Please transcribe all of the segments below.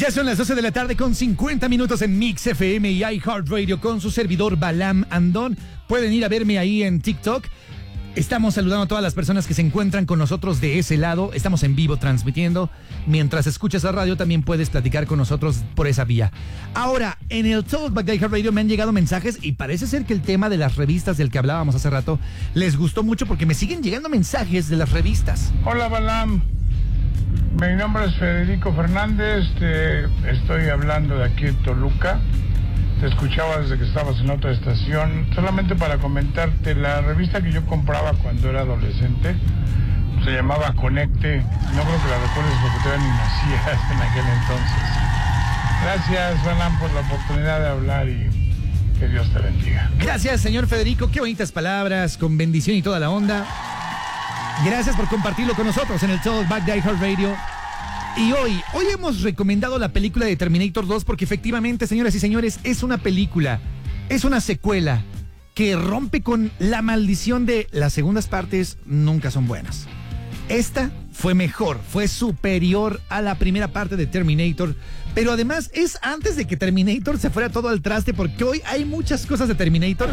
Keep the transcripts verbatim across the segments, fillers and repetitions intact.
Ya son las doce de la tarde con cincuenta minutos en Mix F M y iHeartRadio con su servidor Balam Andón. Pueden ir a verme ahí en TikTok. Estamos saludando a todas las personas que se encuentran con nosotros de ese lado. Estamos en vivo transmitiendo. Mientras escuchas la radio también puedes platicar con nosotros por esa vía. Ahora, en el Talkback de iHeartRadio me han llegado mensajes y parece ser que el tema de las revistas del que hablábamos hace rato les gustó mucho porque me siguen llegando mensajes de las revistas. Hola, Balam. Mi nombre es Federico Fernández, te estoy hablando de aquí en Toluca. Te escuchaba desde que estabas en otra estación. Solamente para comentarte, la revista que yo compraba cuando era adolescente se llamaba Conecte. No creo que la recuerdes porque todavía ni nacías en aquel entonces. Gracias, Balam, por la oportunidad de hablar y que Dios te bendiga. Gracias, señor Federico. Qué bonitas palabras, con bendición y toda la onda. Gracias por compartirlo con nosotros en el Talkback de iHeartRadio. Y hoy, hoy hemos recomendado la película de Terminator dos porque efectivamente, señoras y señores, es una película, es una secuela que rompe con la maldición de las segundas partes nunca son buenas. Esta fue mejor, fue superior a la primera parte de Terminator, pero además es antes de que Terminator se fuera todo al traste porque hoy hay muchas cosas de Terminator.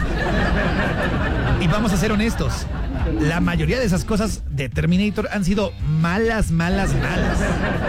Y vamos a ser honestos, la mayoría de esas cosas de Terminator han sido malas, malas, malas.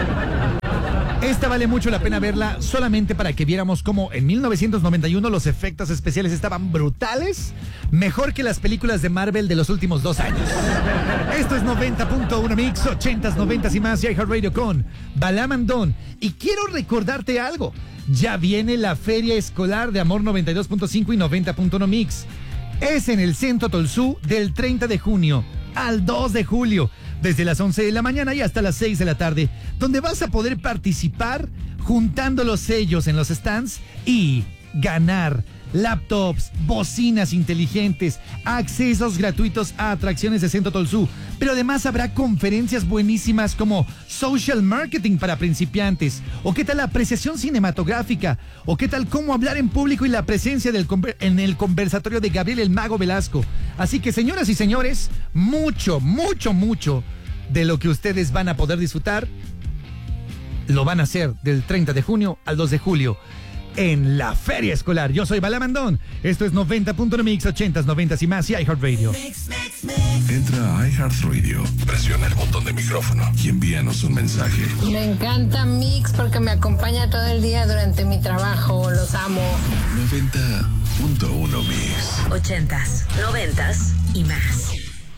Esta vale mucho la pena verla solamente para que viéramos cómo en mil novecientos noventa y uno los efectos especiales estaban brutales, mejor que las películas de Marvel de los últimos dos años. Esto es noventa punto uno Mix, ochentas, noventas y más, y iHeartRadio con Balam Andón. Y quiero recordarte algo, ya viene la Feria Escolar de Amor noventa y dos punto cinco y noventa punto uno Mix. Es en el Centro Tolsú del treinta de junio al dos de julio, desde las once de la mañana y hasta las seis de la tarde, donde vas a poder participar juntando los sellos en los stands y ganar laptops, bocinas inteligentes, accesos gratuitos a atracciones de Centro Tolsú. Pero además habrá conferencias buenísimas como social marketing para principiantes, o qué tal la apreciación cinematográfica, o qué tal cómo hablar en público y la presencia del en el conversatorio de Gabriel el Mago Velasco. Así que, señoras y señores, mucho, mucho, mucho de lo que ustedes van a poder disfrutar lo van a hacer del treinta de junio al dos de julio en la Feria Escolar. Yo soy Balam Andón. Esto es noventa punto uno Mix, ochentas, noventas y más y iHeartRadio. Entra a iHeartRadio, presiona el botón de micrófono y envíanos un mensaje. Me encanta Mix porque me acompaña todo el día durante mi trabajo. Los amo. noventa punto uno Mix. Ochentas, noventas y más.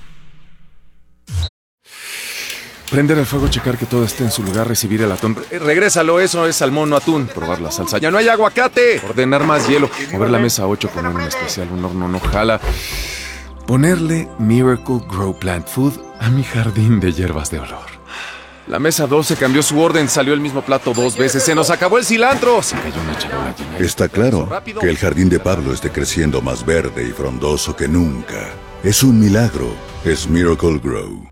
Prender el fuego, checar que todo esté en su lugar, recibir el atún. Eh, regrésalo, eso es salmón, no atún. Probar la salsa. ¡Ya no hay aguacate! Ordenar más hielo. Mover la mesa a ocho, poner un especial, un horno no jala. Ponerle Miracle Grow Plant Food a mi jardín de hierbas de olor. La mesa doce cambió su orden, salió el mismo plato dos veces. ¡Se nos acabó el cilantro! Se cayó una charola llena. Está claro que el jardín de Pablo esté creciendo más verde y frondoso que nunca. Es un milagro. Es Miracle Grow.